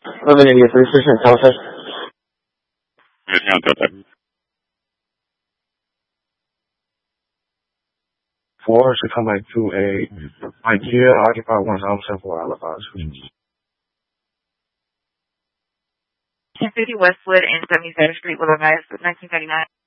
Living India 3% Delta. Delta. 4 should come back to a IKEA Occupy 1 for Alibaba. 1050 Westwood and 73rd Street, Willow Heights, 1939.